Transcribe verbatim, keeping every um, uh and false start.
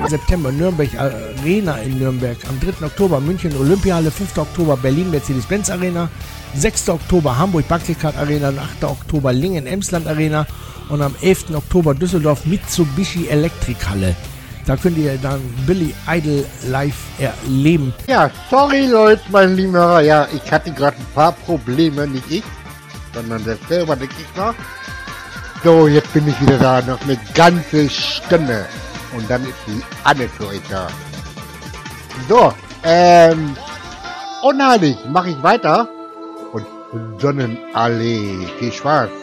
September Nürnberg Arena in Nürnberg. Am dritten Oktober München Olympiahalle. fünften Oktober Berlin Mercedes-Benz Arena. sechsten Oktober Hamburg Barclaycard Arena. Am achten Oktober Lingen Emsland Arena. Und am elften Oktober Düsseldorf Mitsubishi Elektrikhalle. Da könnt ihr dann Billy Idol live erleben. Ja, sorry Leute, mein lieber. Ja, ich hatte gerade ein paar Probleme, nicht ich, sondern der selber, der Gegner. So, jetzt bin ich wieder da, noch eine ganze Stunde. Und dann ist die Anne für euch da. So, ähm, unheilig, mache ich weiter. Und Sonnenallee, viel Spaß.